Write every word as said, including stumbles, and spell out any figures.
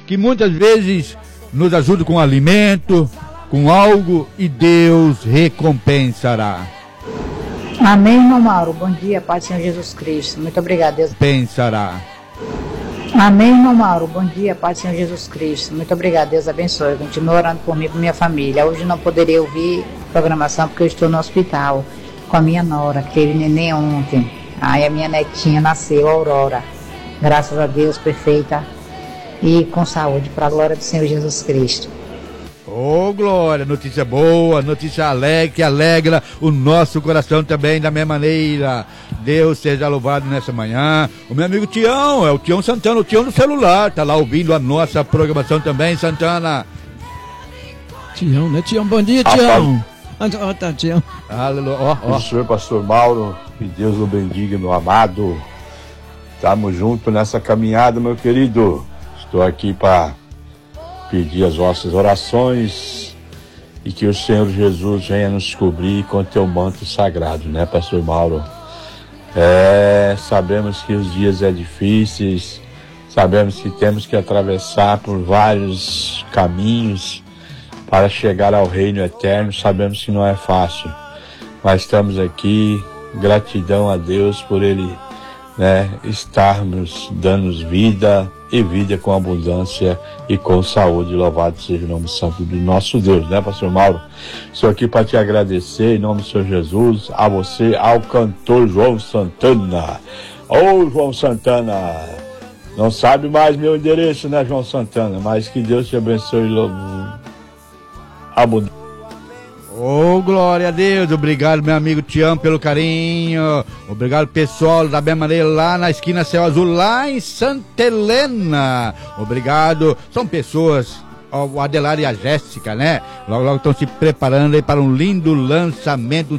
que muitas vezes nos ajuda com alimento, com algo, e Deus recompensará. Amém, irmão Mauro. Bom dia, Pai do Senhor Jesus Cristo. Muito obrigado, Deus. Pensará. Amém, irmão Mauro. Bom dia, Pai do Senhor Jesus Cristo. Muito obrigado, Deus abençoe. Continue orando por mim e por minha família. Hoje não poderia ouvir programação porque eu estou no hospital com a minha nora, que teve neném ontem. Aí a minha netinha nasceu, a Aurora. Graças a Deus, perfeita e com saúde, para a glória do Senhor Jesus Cristo. Ô, oh, glória, notícia boa, notícia alegre, que alegra o nosso coração também da mesma maneira. Deus seja louvado nessa manhã. O meu amigo Tião, é o Tião Santana, o Tião do celular, tá lá ouvindo a nossa programação também, Santana. Tião, né, Tião? Bom dia, Tião. Ó, tá, Tião. Aleluia, ó, ó. Senhor Pastor Mauro, que Deus o bendiga, meu amado. Estamos juntos nessa caminhada, meu querido. Estou aqui para pedir as vossas orações e que o Senhor Jesus venha nos cobrir com teu manto sagrado, né, Pastor Mauro? É, sabemos que os dias é difíceis, sabemos que temos que atravessar por vários caminhos para chegar ao reino eterno, sabemos que não é fácil, mas estamos aqui, gratidão a Deus por Ele, né, estarmos dando vida e vida com abundância e com saúde. Louvado seja o nome santo do nosso Deus, né, Pastor Mauro? Estou aqui para te agradecer em nome do Senhor Jesus, a você, ao cantor João Santana. Ô, João Santana, não sabe mais meu endereço, né, João Santana? Mas que Deus te abençoe abundante. Ô, oh, glória a Deus, obrigado, meu amigo Tião, pelo carinho, obrigado, pessoal, da mesma maneira, lá na esquina Céu Azul, lá em Santa Helena, obrigado, são pessoas, o Adelar e a Jéssica, né, logo logo estão se preparando aí para um lindo lançamento,